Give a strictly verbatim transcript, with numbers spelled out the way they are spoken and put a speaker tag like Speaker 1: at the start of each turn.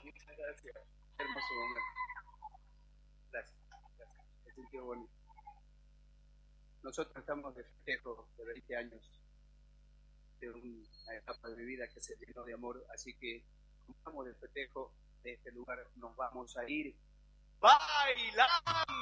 Speaker 1: muchas gracias. Hermoso momento. Gracias, gracias. Me sintió bonito. Nosotros estamos de festejo de veinte años de una etapa de mi vida que se llenó de amor, así que como estamos de festejo de este lugar, nos vamos a ir bailando.